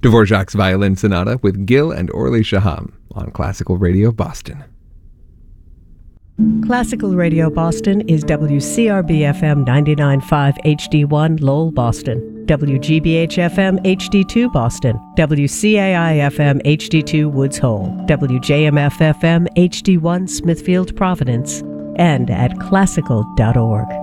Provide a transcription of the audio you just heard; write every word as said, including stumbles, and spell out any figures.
Dvorak's Violin Sonata with Gil and Orly Shaham on Classical Radio Boston. Classical Radio Boston is W C R B F M ninety-nine point five H D one Lowell, Boston, W G B H F M H D two Boston, W C A I F M H D two Woods Hole, W J M F F M H D one Smithfield, Providence, and at classical dot org.